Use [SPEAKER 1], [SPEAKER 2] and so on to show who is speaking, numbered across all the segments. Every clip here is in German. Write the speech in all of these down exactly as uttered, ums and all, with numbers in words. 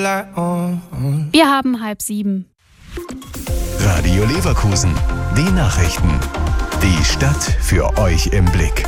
[SPEAKER 1] Wir haben halb sieben.
[SPEAKER 2] Radio Leverkusen, die Nachrichten. Die Stadt für euch im Blick.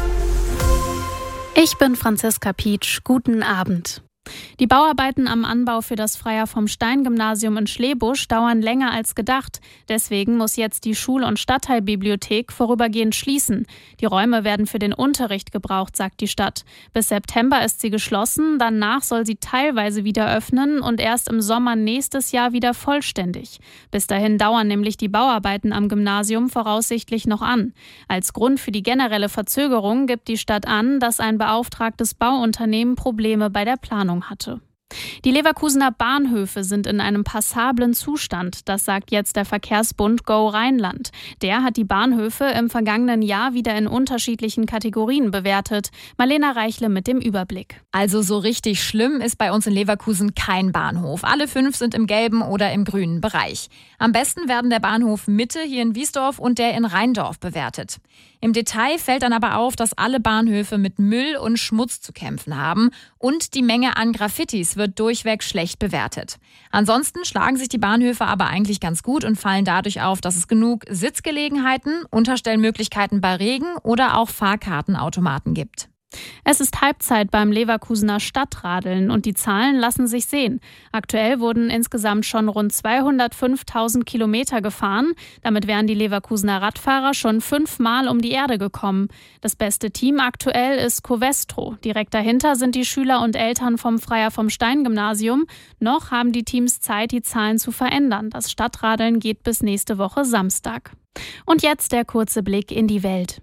[SPEAKER 1] Ich bin Franziska Pietsch. Guten Abend. Die Bauarbeiten am Anbau für das Freier vom Stein-Gymnasium in Schlebusch dauern länger als gedacht. Deswegen muss jetzt die Schul- und Stadtteilbibliothek vorübergehend schließen. Die Räume werden für den Unterricht gebraucht, sagt die Stadt. Bis September ist sie geschlossen, danach soll sie teilweise wieder öffnen und erst im Sommer nächstes Jahr wieder vollständig. Bis dahin dauern nämlich die Bauarbeiten am Gymnasium voraussichtlich noch an. Als Grund für die generelle Verzögerung gibt die Stadt an, dass ein beauftragtes Bauunternehmen Probleme bei der Planung hatte. Die Leverkusener Bahnhöfe sind in einem passablen Zustand, das sagt jetzt der Verkehrsbund Go Rheinland. Der hat die Bahnhöfe im vergangenen Jahr wieder in unterschiedlichen Kategorien bewertet. Marlena Reichle mit dem Überblick.
[SPEAKER 3] Also so richtig schlimm ist bei uns in Leverkusen kein Bahnhof. Alle fünf sind im gelben oder im grünen Bereich. Am besten werden der Bahnhof Mitte hier in Wiesdorf und der in Rheindorf bewertet. Im Detail fällt dann aber auf, dass alle Bahnhöfe mit Müll und Schmutz zu kämpfen haben und die Menge an Graffitis wird durchweg schlecht bewertet. Ansonsten schlagen sich die Bahnhöfe aber eigentlich ganz gut und fallen dadurch auf, dass es genug Sitzgelegenheiten, Unterstellmöglichkeiten bei Regen oder auch Fahrkartenautomaten gibt.
[SPEAKER 1] Es ist Halbzeit beim Leverkusener Stadtradeln und die Zahlen lassen sich sehen. Aktuell wurden insgesamt schon rund zweihundertfünftausend Kilometer gefahren. Damit wären die Leverkusener Radfahrer schon fünfmal um die Erde gekommen. Das beste Team aktuell ist Covestro. Direkt dahinter sind die Schüler und Eltern vom Freier vom Stein-Gymnasium. Noch haben die Teams Zeit, die Zahlen zu verändern. Das Stadtradeln geht bis nächste Woche Samstag. Und jetzt der kurze Blick in die Welt.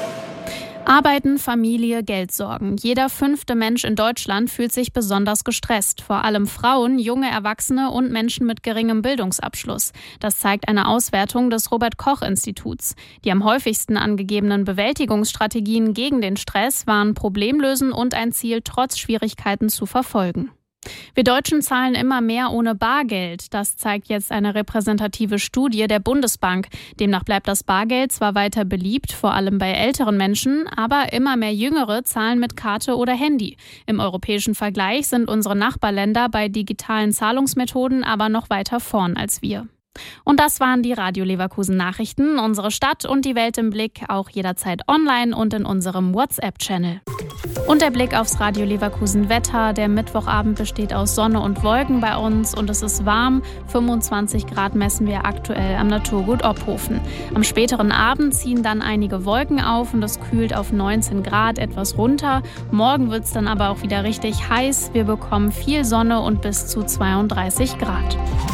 [SPEAKER 1] Arbeiten, Familie, Geldsorgen. Jeder fünfte Mensch in Deutschland fühlt sich besonders gestresst. Vor allem Frauen, junge Erwachsene und Menschen mit geringem Bildungsabschluss. Das zeigt eine Auswertung des Robert-Koch-Instituts. Die am häufigsten angegebenen Bewältigungsstrategien gegen den Stress waren Problemlösen und ein Ziel, trotz Schwierigkeiten zu verfolgen. Wir Deutschen zahlen immer mehr ohne Bargeld. Das zeigt jetzt eine repräsentative Studie der Bundesbank. Demnach bleibt das Bargeld zwar weiter beliebt, vor allem bei älteren Menschen, aber immer mehr Jüngere zahlen mit Karte oder Handy. Im europäischen Vergleich sind unsere Nachbarländer bei digitalen Zahlungsmethoden aber noch weiter vorn als wir. Und das waren die Radio Leverkusen Nachrichten. Unsere Stadt und die Welt im Blick, auch jederzeit online und in unserem WhatsApp-Channel. Und der Blick aufs Radio Leverkusen Wetter. Der Mittwochabend besteht aus Sonne und Wolken bei uns und es ist warm. fünfundzwanzig Grad messen wir aktuell am Naturgut Ophofen. Am späteren Abend ziehen dann einige Wolken auf und es kühlt auf neunzehn Grad etwas runter. Morgen wird es dann aber auch wieder richtig heiß. Wir bekommen viel Sonne und bis zu zweiunddreißig Grad.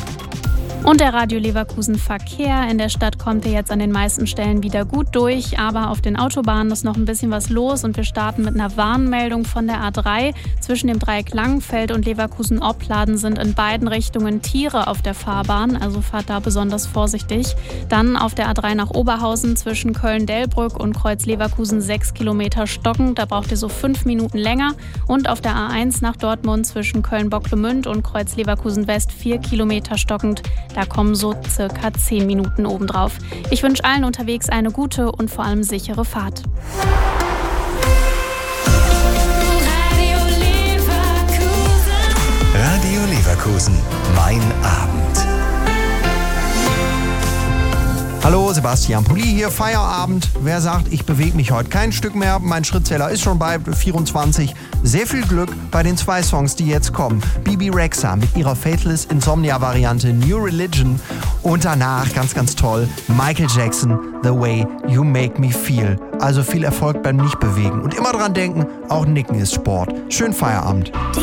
[SPEAKER 1] Und der Radio Leverkusen Verkehr in der Stadt kommt ja jetzt an den meisten Stellen wieder gut durch, aber auf den Autobahnen ist noch ein bisschen was los und wir starten mit einer Warnmeldung von der A drei. Zwischen dem Dreieck Langenfeld und Leverkusen-Opladen sind in beiden Richtungen Tiere auf der Fahrbahn, also fahrt da besonders vorsichtig. Dann auf der A drei nach Oberhausen zwischen Köln-Delbrück und Kreuz Leverkusen sechs Kilometer stockend, da braucht ihr so fünf Minuten länger. Und auf der A eins nach Dortmund zwischen Köln-Bocklemünd und Kreuz Leverkusen West vier Kilometer stockend. Da kommen so circa zehn Minuten obendrauf. Ich wünsche allen unterwegs eine gute und vor allem sichere Fahrt.
[SPEAKER 2] Radio Leverkusen. Radio Leverkusen, mein Abend.
[SPEAKER 4] Hallo, Sebastian Pulli hier, Feierabend. Wer sagt, ich bewege mich heute kein Stück mehr, mein Schrittzähler ist schon bei vierundzwanzig. Sehr viel Glück bei den zwei Songs, die jetzt kommen. Bebe Rexha mit ihrer Faithless Insomnia-Variante New Religion und danach, ganz, ganz toll, Michael Jackson, The Way You Make Me Feel. Also viel Erfolg beim Nicht-Bewegen und immer dran denken, auch Nicken ist Sport. Schönen Feierabend.